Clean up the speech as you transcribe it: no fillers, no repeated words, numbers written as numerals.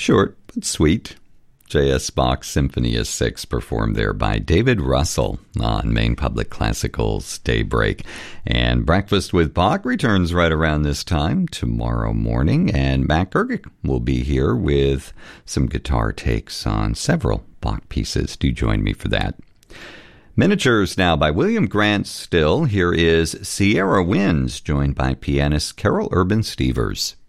Short but sweet. J.S. Bach's Symphony of Six, performed there by David Russell on Maine Public Classical's Daybreak. And Breakfast with Bach returns right around this time tomorrow morning, and Matt Gergich will be here with some guitar takes on several Bach pieces. Do join me for that. Miniatures now by William Grant Still. Here is Sierra Winds, joined by pianist Carol Urban Stevers.